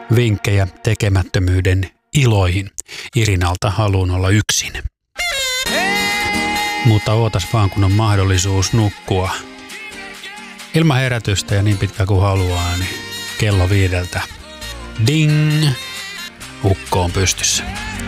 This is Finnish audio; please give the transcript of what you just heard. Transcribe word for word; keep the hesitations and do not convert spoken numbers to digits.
vinkkejä tekemättömyyden iloihin. Irinalta haluun olla yksin. Mutta ootas vaan, kun on mahdollisuus nukkua ilman herätystä ja niin pitkä kuin haluaa, niin kello viideltä. Ding! Ukko on pystyssä.